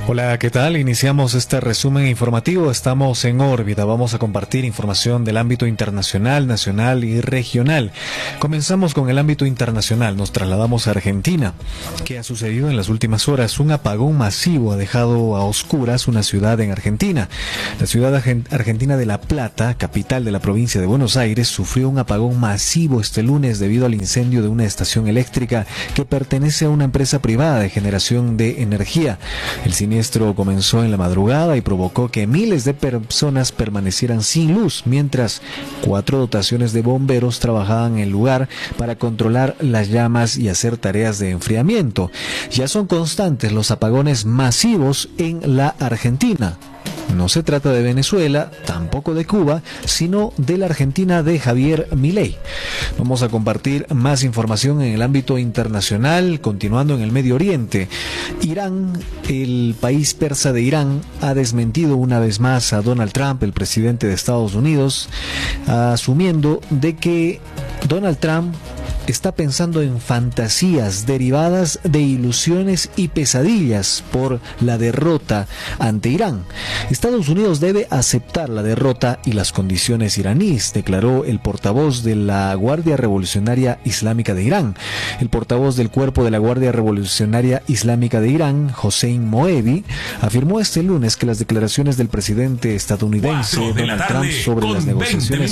Hola, ¿qué tal? Iniciamos este resumen informativo. Estamos en órbita. Vamos a compartir información del ámbito internacional, nacional y regional. Comenzamos con el ámbito internacional. Nos trasladamos a Argentina. ¿Qué ha sucedido en las últimas horas? Un apagón masivo ha dejado a oscuras una ciudad en Argentina. La ciudad argentina de La Plata, capital de la provincia de Buenos Aires, sufrió un apagón masivo este lunes debido al incendio de una estación eléctrica que pertenece a una empresa privada de generación de energía. El siniestro comenzó en la madrugada y provocó que miles de personas permanecieran sin luz, mientras 4 dotaciones de bomberos trabajaban en el lugar para controlar las llamas y hacer tareas de enfriamiento. Ya son constantes los apagones masivos en la Argentina. No se trata de Venezuela, tampoco de Cuba, sino de la Argentina de Javier Milei. Vamos a compartir más información en el ámbito internacional, continuando en el Medio Oriente. Irán, el país persa de Irán, ha desmentido una vez más a Donald Trump, el presidente de Estados Unidos, asumiendo de que Donald Trump está pensando en fantasías derivadas de ilusiones y pesadillas por la derrota ante Irán. Estados Unidos debe aceptar la derrota y las condiciones iraníes, declaró el portavoz de la Guardia Revolucionaria Islámica de Irán. El portavoz del Cuerpo de la Guardia Revolucionaria Islámica de Irán, Hossein Moebi, afirmó este lunes que las declaraciones del presidente estadounidense Donald Trump sobre las negociaciones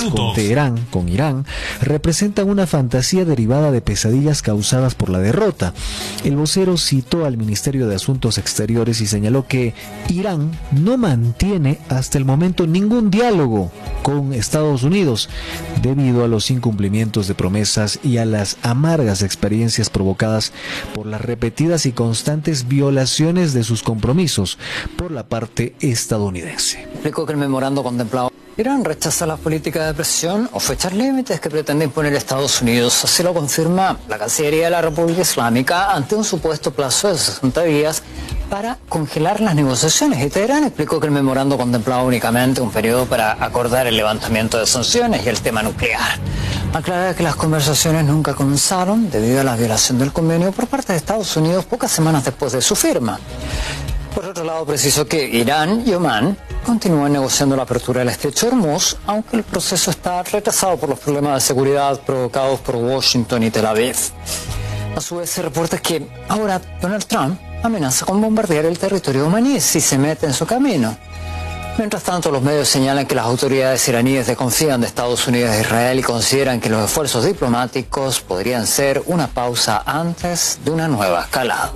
con Irán representan una fantasía derivada de pesadillas causadas por la derrota. El vocero citó al Ministerio de Asuntos Exteriores y señaló que Irán no mantiene hasta el momento ningún diálogo con Estados Unidos debido a los incumplimientos de promesas y a las amargas experiencias provocadas por las repetidas y constantes violaciones de sus compromisos por la parte estadounidense. Explicó que el memorando contemplaba Irán rechaza las políticas de presión o fechas límites que pretende imponer Estados Unidos. Así lo confirma la Cancillería de la República Islámica ante un supuesto plazo de 60 días para congelar las negociaciones. Y Teherán explicó que el memorando contemplaba únicamente un periodo para acordar el levantamiento de sanciones y el tema nuclear. Aclara que las conversaciones nunca comenzaron debido a la violación del convenio por parte de Estados Unidos pocas semanas después de su firma. Por otro lado, precisó que Irán y Omán continúan negociando la apertura del estrecho de Hormuz, aunque el proceso está retrasado por los problemas de seguridad provocados por Washington y Tel Aviv. A su vez, se reporta que ahora Donald Trump amenaza con bombardear el territorio omaní si se mete en su camino. Mientras tanto, los medios señalan que las autoridades iraníes desconfían de Estados Unidos e Israel y consideran que los esfuerzos diplomáticos podrían ser una pausa antes de una nueva escalada.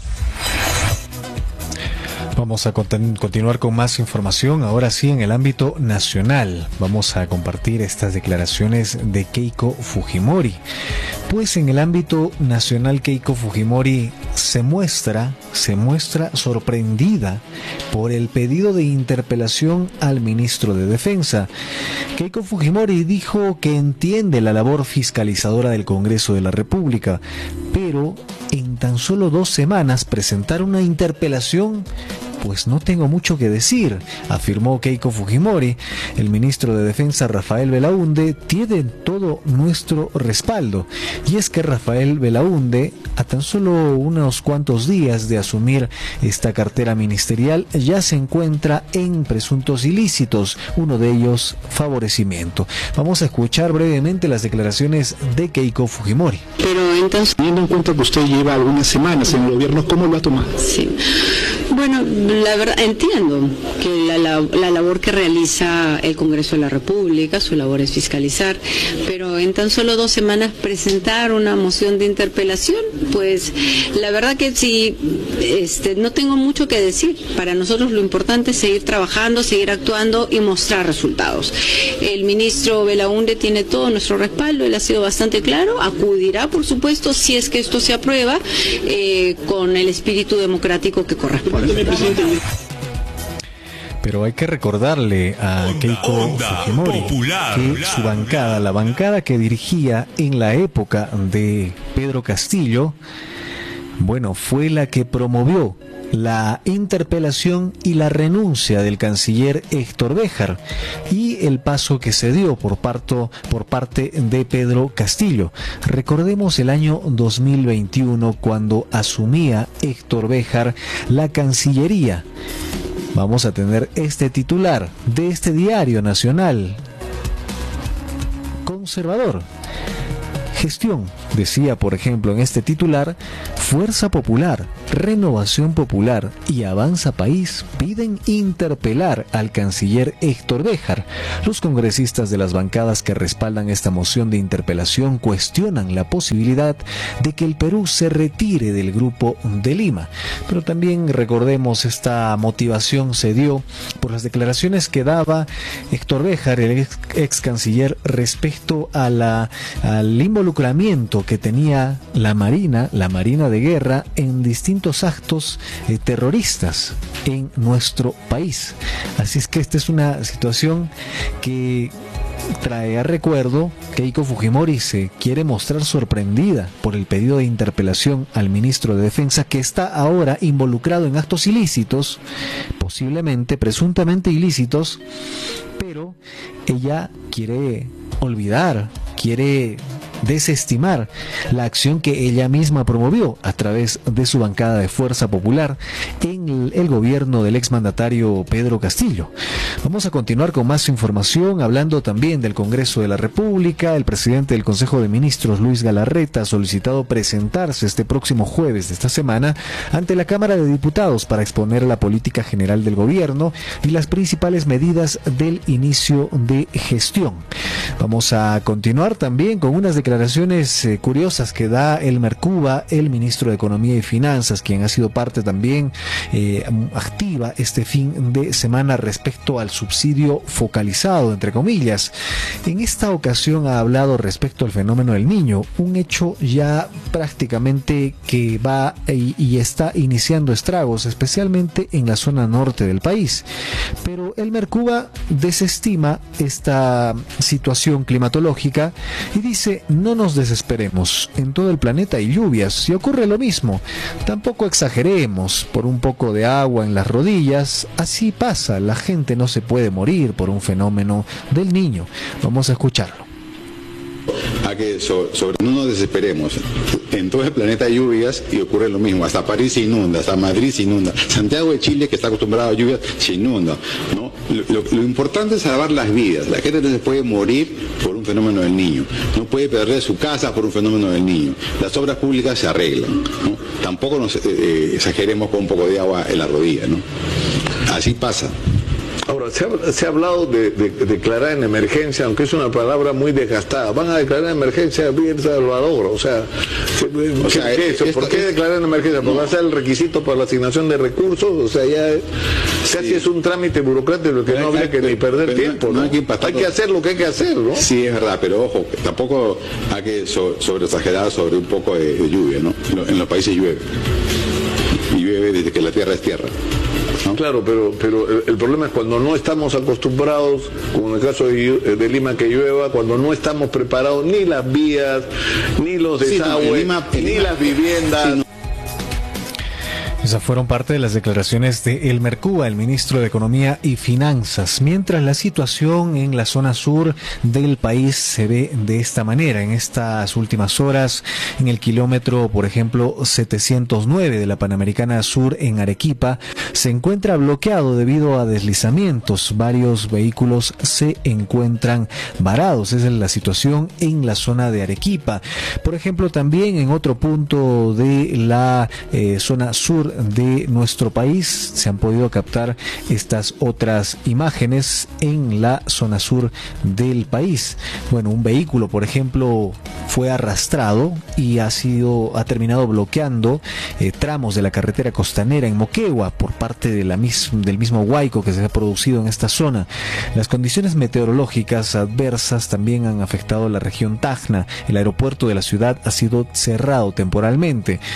Vamos a continuar con más información, ahora sí en el ámbito nacional. Vamos a compartir estas declaraciones de Keiko Fujimori. Pues en el ámbito nacional Keiko Fujimori se muestra sorprendida por el pedido de interpelación al ministro de Defensa. Keiko Fujimori dijo que entiende la labor fiscalizadora del Congreso de la República, pero en tan solo 2 semanas presentar una interpelación, pues no tengo mucho que decir, afirmó Keiko Fujimori. El ministro de Defensa, Rafael Belaúnde, tiene todo nuestro respaldo. Y es que Rafael Belaúnde, a tan solo unos cuantos días de asumir esta cartera ministerial, ya se encuentra en presuntos ilícitos, uno de ellos favorecimiento. Vamos a escuchar brevemente las declaraciones de Keiko Fujimori. Pero entonces, teniendo en cuenta que usted lleva algunas semanas en el gobierno, ¿cómo lo ha tomado? Sí. Bueno, la verdad, entiendo que la labor que realiza el Congreso de la República, su labor es fiscalizar, pero en tan solo 2 semanas presentar una moción de interpelación, pues la verdad que sí, no tengo mucho que decir. Para nosotros lo importante es seguir trabajando, seguir actuando y mostrar resultados. El ministro Belaúnde tiene todo nuestro respaldo, él ha sido bastante claro, acudirá, por supuesto, si es que esto se aprueba, con el espíritu democrático que corresponde. Pero hay que recordarle a Keiko Fujimori que su bancada, la bancada que dirigía en la época de Pedro Castillo, bueno, fue la que promovió la interpelación y la renuncia del canciller Héctor Béjar y el paso que se dio por parte de Pedro Castillo. Recordemos el año 2021 cuando asumía Héctor Béjar la Cancillería. Vamos a tener este titular de este diario nacional conservador. Gestión, decía por ejemplo en este titular, Fuerza Popular, Renovación Popular y Avanza País piden interpelar al canciller Héctor Béjar. Los congresistas de las bancadas que respaldan esta moción de interpelación cuestionan la posibilidad de que el Perú se retire del Grupo de Lima. Pero también recordemos, esta motivación se dio por las declaraciones que daba Héctor Béjar, el ex canciller, respecto a al involucramiento que tenía la Marina de Guerra en distintos actos terroristas en nuestro país. Así es que esta es una situación que trae a recuerdo que Keiko Fujimori se quiere mostrar sorprendida por el pedido de interpelación al ministro de Defensa, que está ahora involucrado en actos ilícitos, posiblemente, presuntamente ilícitos, pero ella quiere olvidar, quiere desestimar la acción que ella misma promovió a través de su bancada de Fuerza Popular en el gobierno del exmandatario Pedro Castillo. Vamos a continuar con más información, hablando también del Congreso de la República. El presidente del Consejo de Ministros, Luis Galarreta, ha solicitado presentarse este próximo jueves de esta semana ante la Cámara de Diputados para exponer la política general del gobierno y las principales medidas del inicio de gestión. Vamos a continuar también con unas declaraciones curiosas que da Elmer Cuba, el ministro de Economía y Finanzas, quien ha sido parte también activa este fin de semana respecto al subsidio focalizado, entre comillas. En esta ocasión ha hablado respecto al fenómeno del Niño, un hecho ya prácticamente que va y está iniciando estragos, especialmente en la zona norte del país. Pero Elmer Cuba desestima esta situación climatológica y dice: no nos desesperemos, en todo el planeta hay lluvias y ocurre lo mismo, tampoco exageremos por un poco de agua en las rodillas, así pasa, la gente no se puede morir por un fenómeno del Niño. Vamos a escucharlo. A que no nos desesperemos. En todo el planeta hay lluvias y ocurre lo mismo. Hasta París se inunda, hasta Madrid se inunda. Santiago de Chile, que está acostumbrado a lluvias, se inunda, ¿no? Lo importante es salvar las vidas. La gente no se puede morir por un fenómeno del Niño. No puede perder su casa por un fenómeno del Niño. Las obras públicas se arreglan, ¿no? Tampoco nos exageremos con un poco de agua en la rodilla, ¿no? Así pasa. Ahora, se ha hablado de declarar en emergencia, aunque es una palabra muy desgastada. Van a declarar en emergencia bien Salvador, ¿por qué declarar en emergencia? ¿Porque va a ser el requisito para la asignación de recursos? O sea, ya casi es un trámite burocrático que no habría que ni perder tiempo, ¿no? Hay que hacer lo que hay que hacer, ¿no? Sí, es verdad, pero ojo, tampoco hay que sobreexagerar sobre un poco de lluvia, ¿no? En los países llueve. Y llueve desde que la tierra es tierra, ¿no? Claro, pero el problema es cuando no estamos acostumbrados, como en el caso de Lima, que llueva, cuando no estamos preparados ni las vías, ni los desagües, ni las viviendas. Sí, Esas fueron parte de las declaraciones de Elmer Cuba, el ministro de Economía y Finanzas. Mientras la situación en la zona sur del país se ve de esta manera. En estas últimas horas, en el kilómetro, por ejemplo, 709 de la Panamericana Sur en Arequipa, se encuentra bloqueado debido a deslizamientos. Varios vehículos se encuentran varados. Esa es la situación en la zona de Arequipa. Por ejemplo, también en otro punto de la zona sur de nuestro país se han podido captar estas otras imágenes en la zona sur del país. Bueno, un vehículo, por ejemplo, fue arrastrado y ha terminado bloqueando tramos de la carretera costanera en Moquegua por parte de del mismo huaico que se ha producido en esta zona. Las condiciones meteorológicas adversas también han afectado la región Tacna. El aeropuerto de la ciudad ha sido cerrado temporalmente.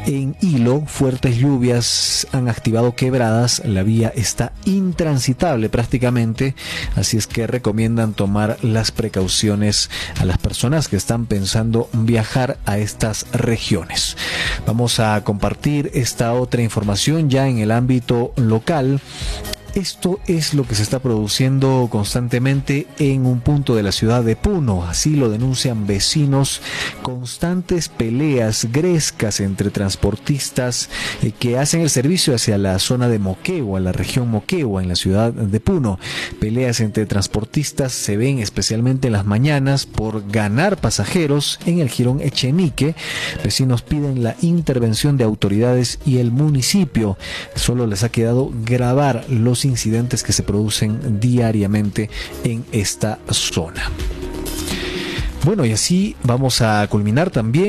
En Hilo, fuertes lluvias han activado quebradas, la vía está intransitable prácticamente, así es que recomiendan tomar las precauciones a las personas que están pensando viajar a estas regiones. Vamos a compartir esta otra información ya en el ámbito local. Esto es lo que se está produciendo constantemente en un punto de la ciudad de Puno, así lo denuncian vecinos, constantes peleas grescas entre transportistas que hacen el servicio hacia la zona de Moquegua, la región Moquegua en la ciudad de Puno. Peleas entre transportistas se ven especialmente en las mañanas por ganar pasajeros en el jirón Echenique. Vecinos piden la intervención de autoridades y el municipio. Solo les ha quedado grabar los incidentes que se producen diariamente en esta zona. Bueno, y así vamos a culminar también